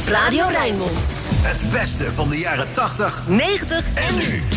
Radio Rijnmond. Het beste van de jaren 80, 90 en nu.